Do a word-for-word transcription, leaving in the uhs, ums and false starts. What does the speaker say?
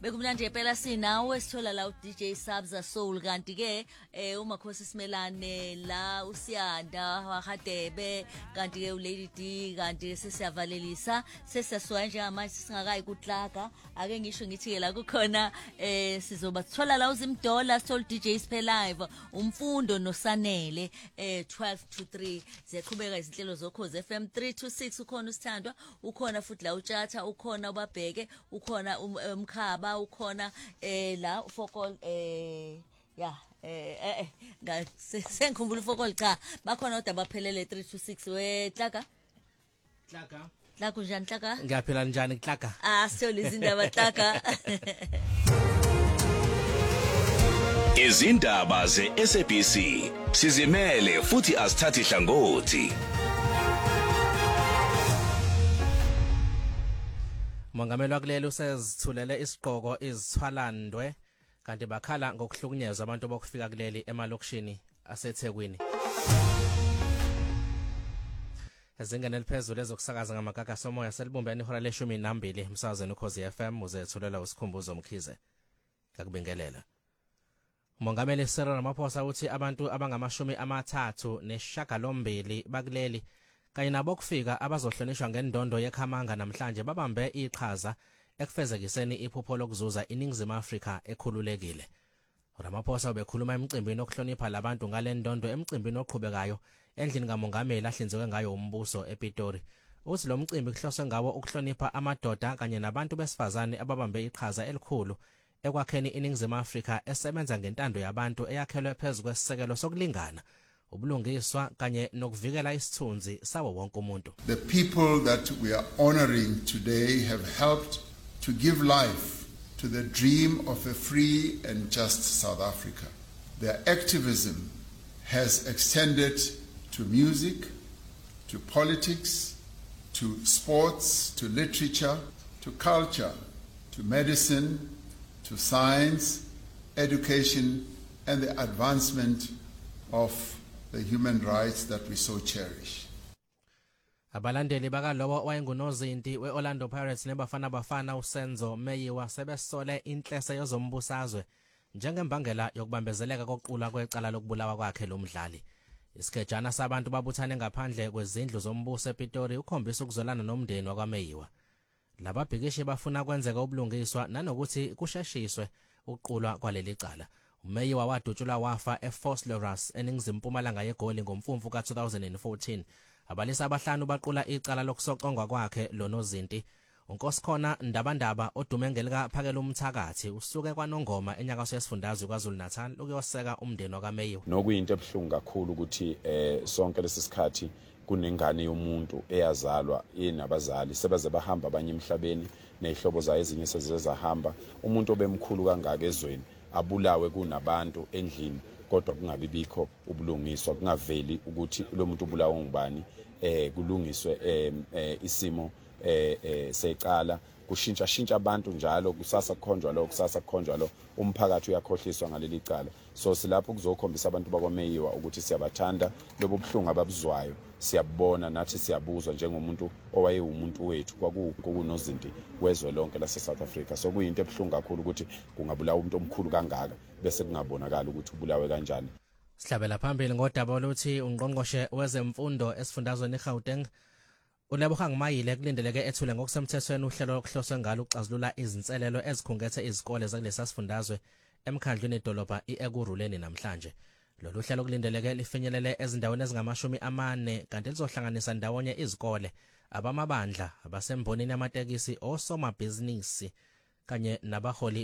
bekumnandi phela sinawe sithola la u D J Sabza Soul kanti ke eh uMakhosi Simelane la uSiyanda waHadebe kanti ke uLady D kanti sesiyavalelisa sesiyaswa njengamanje singakayi kuhlaga ake ngisho ngithi ke la kukhona eh sizoba sithola la uZimdola Soul D J Spe live umfundo noSanele eh twelve to three ziqhubeka izinhlelo zokhozi F M three to six ukhona uSithandwa ukhona futhi la uTshatha ukhona ubabheke ukhona umkhaba ukhona eh la ufokol eh ya eh eh sengikhumbula ufokol cha bakhona kodwa baphelele three to six we Hlaka Hlaka la kunjani Hlaka ngiyaphila njani Hlaka ah siyole izindaba Hlaka izindaba ze S A B C sizimele futhi asithathi hlangothi. Mongameli wakuleli usezithulele isiqhoko izithwalandwe kanti bakhala ngokuhlukunyezwa abantu bokufika kuleli emalokishini aseThekwini. Ezingane eliphezulu ezokusakaza ngamagaga somoya selibumbene ihora leshumi nambili emsakazweni ukhozi F M uzethulela usikhumbuzo Mkhize. Ngakubingelela. Mongameli Cyril Ramaphosa uthi abantu abangamashumi amathathu neshagalombili bakuleli kanye nabo kufika abazohlonishwa ngendondo yekhamanga namhlanje babambe iqhaza ekufezekiseni iphupho lokuzuza iningizimu Afrika ekhululekile. Ramaphosa ubekhuluma emcimbini okuhlonipha labantu ngale ndondo emcimbini oqhubekayo endlini kamongameli ahlinzekwe ngayo umbuso ePitori. Uthi lo mcimbi kuhloswe ngawo ukuhlonipha amadoda kanye nabantu besifazane ababambe iqhaza elikhulu ekwakheni iningizimu Afrika esebenza ngentando yabantu eyakhelwe phezulu kwesisekelo sokulingana ubulungiswa kanye nokuvikela isithunzi sawo wonke umuntu. The people that we are honoring today have helped to give life to the dream of a free and just South Africa. Their activism has extended to music, to politics, to sports, to literature, to culture, to medicine, to science, education, and the advancement of the human rights that we so cherish. Abalandeli bakalowo wayengunozinti weOrlando Pirates nebafana bafana uSenzo Meyiwa sebesole inhlese yozombusazwe njengembangela yokubambezeleka kokuqula kwecala lokubulawa kwakhe lo mdlali. Isikejana sabantu babuthane ngaphandle kwezindlu zombuso ePitori ukhombisa ukuzolana nomndeni wakwaMeyiwa. Lababhikishi bafuna kwenzeka ubulungiswa nanokuthi kusheshiswe ukuqulwa kwaleli cala. uMeyiwa wadutshulwa wafa eFosleras eningizimu Mpumalanga yeGoli ngomfumfu ka two thousand fourteen. Abalisa abahlanu baqula icala lokusoqongwa kwakhe lonozinti. uNkosikhona Ndabandaba odume ngelika Phakela Umthakathi usuke kwaNongoma enyakaso yesifundazwe kwaZulu Natal ukuyoseka umndeni wakaMeyiwa. Nokuyinto ebhlungu kakhulu ukuthi eh sonke lesisikhathi kunengane yomuntu eyazalwa yenabazali sebaze bahamba abanye emhlabeni nezihlobo zayo ezinye sezezahamba umuntu obemkhulu kangaka ezweni abulawe kunabantu endlini kodwa kungabi bikho ubulungiswa kungaveli ukuthi lo muntu ubulawa ngubani eh kulungiswe eh isimo eh secala kushintsha shintsha abantu njalo kusasa kukhonjwa lo kusasa kukhonjwa lo umphakathi uyakhohliswa ngaleli cala. So silapho kuzokhombisa abantu bakwaMeyiwa ukuthi siyabathanda lobo buhlungu ababuzwayo siyabona nathi siyabuzwa njengomuntu owaye umuntu wethu kwakunozinti wezwe lonke lase South Africa. So kuyinto ebhlungu kakhulu ukuthi kungabulawa umuntu omkhulu kangaka bese kungabonakala ukuthi ubulawe kanjani. Sihlabela phambili ngodaba oluthi ungqongqoshe wezemfundo esifundazweni eGauteng uLebogang Mayile kulindeleke ethule ngokusemthethweni uhlelo lokuhloswe ngalo ukuxazulula izinselelo ezikhungethe izikole zakulesa sifundazwe emkhandlweni edolobha iEkurhuleni namhlanje. Lolu hlelo kulindeleke lifinyelele ezindaweni ezingamashumi amane kanti lizohlanganisa ndawonye izikole, abamabandla, abasembonini yamatekisi, osomabhizinisi kanye nabaholi